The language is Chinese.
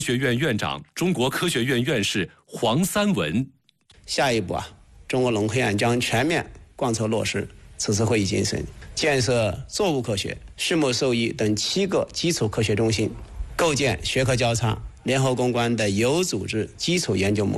学院院长、中国科学院院士黄三文。 下一步中国农科院将全面贯彻落实此次会议精神，建设作物科学、畜牧兽医等7个基础科学中心，构建学科交叉、联合攻关的有组织基础研究模式。